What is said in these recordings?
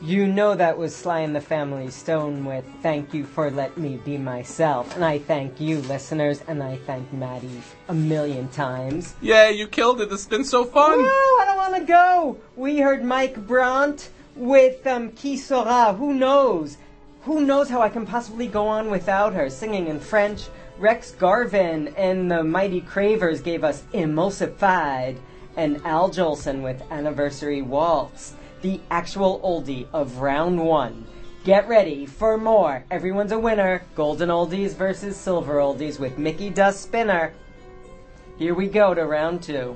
You know that was Sly and the Family Stone with Thank You for Let Me Be Myself. And I thank you, listeners, and I thank Maddie a million times. Yeah, you killed it. It's been so fun. Woo, I don't want to go. We heard Mike Brandt with Qui Sera. Who knows? Who knows how I can possibly go on without her? Singing in French. Rex Garvin and the Mighty Cravers gave us Emulsified. And Al Jolson with Anniversary Waltz. The actual oldie of round one. Get ready for more. Everyone's a winner. Golden oldies versus silver oldies with Mickey Does Spinner. Here we go to round two.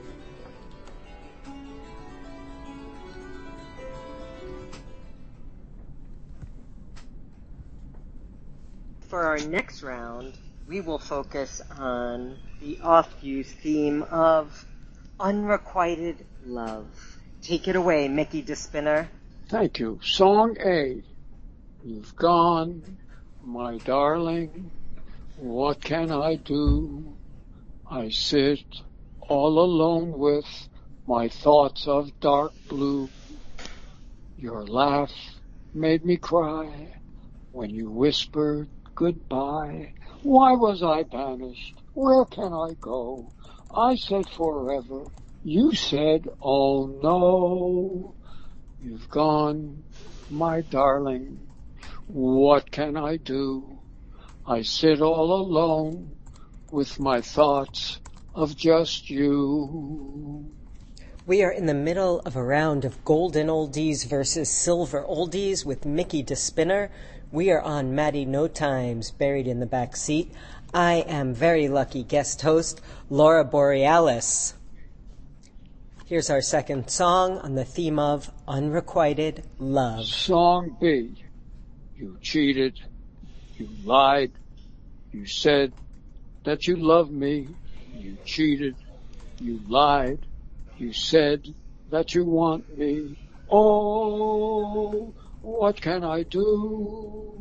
For our next round, we will focus on the oft-used theme of unrequited love. Take it away, Mickey DeSpinner. Thank you. Song A. You've gone, my darling. What can I do? I sit all alone with my thoughts of dark blue. Your laugh made me cry when you whispered goodbye. Why was I banished? Where can I go? I said forever. You said, oh no. You've gone, my darling. What can I do? I sit all alone with my thoughts of just you. We are in the middle of a round of golden oldies versus silver oldies with Mickey DeSpinner. We are on Maddie No Times, buried in the back seat. I am very lucky guest host, Laura Borealis. Here's our second song on the theme of unrequited love. Song B. You cheated. You lied. You said that you loved me. You cheated. You lied. You said that you want me. Oh, what can I do?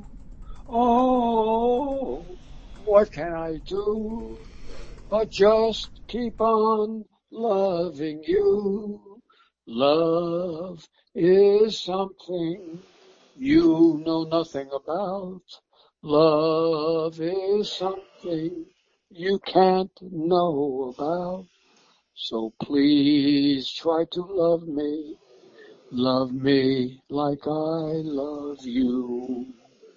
Oh, what can I do? But just keep on loving you. Love is something you know nothing about. Love is something you can't know about. So please try to love me. Love me like I love you.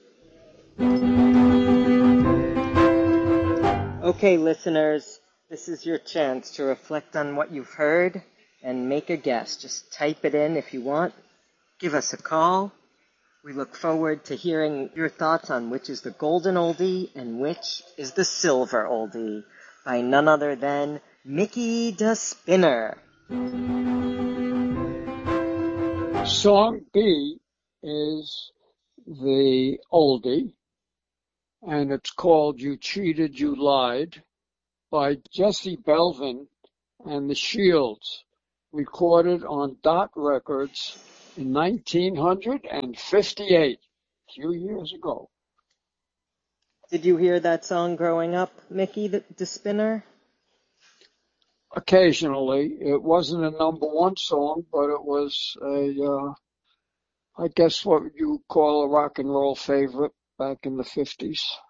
Okay, listeners, this is your chance to reflect on what you've heard and make a guess. Just type it in if you want. Give us a call. We look forward to hearing your thoughts on which is the golden oldie and which is the silver oldie by none other than Mickey DeSpinner. Song B is the oldie, and it's called You Cheated, You Lied by Jesse Belvin and the Shields, recorded on Dot Records in 1958, a few years ago. Did you hear that song growing up, Mickey DeSpinner? Occasionally. It wasn't a number one song, but it was I guess what you call a rock and roll favorite back in the 50s.